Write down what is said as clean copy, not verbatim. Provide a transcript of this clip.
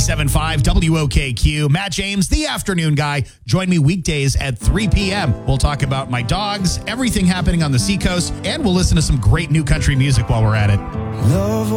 97.5 WOKQ. Matt James, the afternoon guy. Join me weekdays at 3 p.m. We'll talk about my dogs, everything happening on the Seacoast, and we'll listen to some great new country music while we're at it. Love